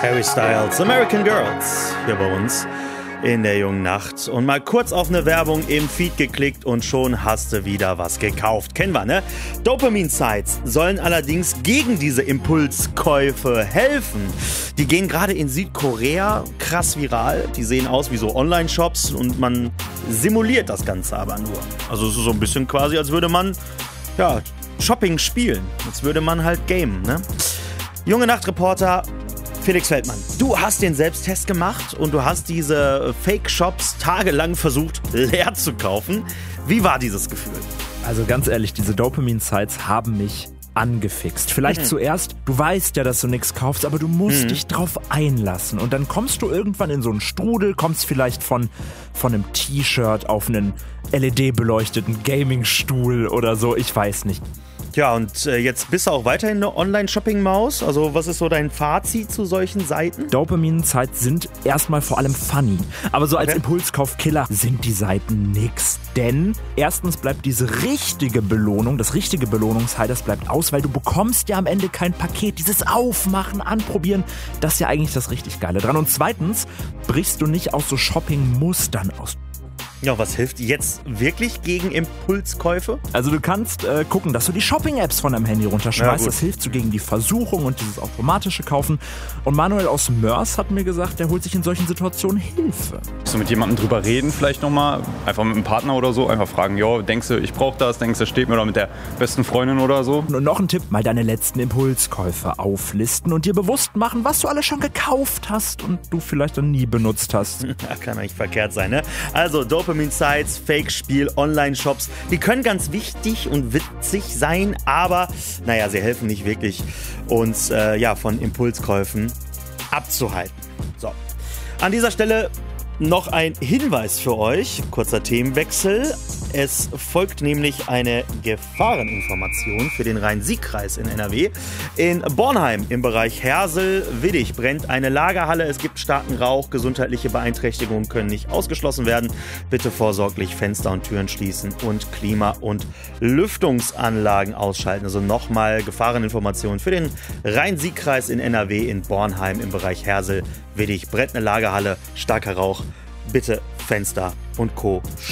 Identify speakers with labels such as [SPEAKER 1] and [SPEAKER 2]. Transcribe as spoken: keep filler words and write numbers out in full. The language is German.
[SPEAKER 1] Harry Styles, American Girls, hier bei uns in der jungen Nacht. Und mal kurz auf eine Werbung im Feed geklickt und schon hast du wieder was gekauft. Kennen wir, ne? Dopamin-Sites sollen allerdings gegen diese Impulskäufe helfen. Die gehen gerade in Südkorea krass viral. Die sehen aus wie so Online-Shops und man simuliert das Ganze aber nur. Also es ist so ein bisschen quasi, als würde man, ja, Shopping spielen. Als würde man halt gamen, ne? Junge Nacht-Reporter Felix Feldmann, du hast den Selbsttest gemacht und du hast diese Fake-Shops tagelang versucht leer zu kaufen. Wie war dieses Gefühl?
[SPEAKER 2] Also ganz ehrlich, diese Dopamin-Sites haben mich angefixt. Vielleicht mhm. zuerst, du weißt ja, dass du nichts kaufst, aber du musst mhm. dich drauf einlassen. Und dann kommst du irgendwann in so einen Strudel, kommst vielleicht von, von einem T-Shirt auf einen L E D-beleuchteten Gaming-Stuhl oder so, ich weiß nicht.
[SPEAKER 1] Ja, und äh, jetzt bist du auch weiterhin eine Online-Shopping-Maus? Also was ist so dein Fazit zu solchen Seiten?
[SPEAKER 2] Dopamin-Sites sind erstmal vor allem funny. Aber so als
[SPEAKER 1] Okay.
[SPEAKER 2] Impulskaufkiller sind die Seiten nix. Denn erstens bleibt diese richtige Belohnung, das richtige Belohnungshigh, das bleibt aus, weil du bekommst ja am Ende kein Paket. Dieses Aufmachen, Anprobieren, das ist ja eigentlich das richtig Geile dran. Und zweitens brichst du nicht aus so Shopping-Mustern aus.
[SPEAKER 1] Ja, was hilft jetzt wirklich gegen Impulskäufe?
[SPEAKER 2] Also du kannst äh, gucken, dass du die Shopping-Apps von deinem Handy runterschmeißt.
[SPEAKER 1] Ja, gut.
[SPEAKER 2] Das hilft so gegen die Versuchung und dieses automatische Kaufen. Und Manuel aus Mörs hat mir gesagt, der holt sich in solchen Situationen Hilfe.
[SPEAKER 3] So mit jemandem drüber reden vielleicht nochmal, einfach mit einem Partner oder so, einfach fragen, jo, denkst du, ich brauche das, denkst du, das steht mir, oder mit der besten Freundin oder so.
[SPEAKER 2] Und noch ein Tipp, mal deine letzten Impulskäufe auflisten und dir bewusst machen, was du alles schon gekauft hast und du vielleicht dann nie benutzt hast.
[SPEAKER 1] Ja, kann eigentlich verkehrt sein, ne? Also Dopamin-Sites, Fake-Spiel, Online-Shops, die können ganz wichtig und witzig sein, aber naja, sie helfen nicht wirklich, uns äh, ja, von Impulskäufen abzuhalten. So, an dieser Stelle noch ein Hinweis für euch, kurzer Themenwechsel. Es folgt nämlich eine Gefahreninformation für den Rhein-Sieg-Kreis in N R W. In Bornheim im Bereich Hersel-Widdig brennt eine Lagerhalle. Es gibt starken Rauch. Gesundheitliche Beeinträchtigungen können nicht ausgeschlossen werden. Bitte vorsorglich Fenster und Türen schließen und Klima- und Lüftungsanlagen ausschalten. Also nochmal Gefahreninformation für den Rhein-Sieg-Kreis in N R W in Bornheim im Bereich Hersel-Widdig. Brennt eine Lagerhalle, starker Rauch. Bitte Fenster und Co.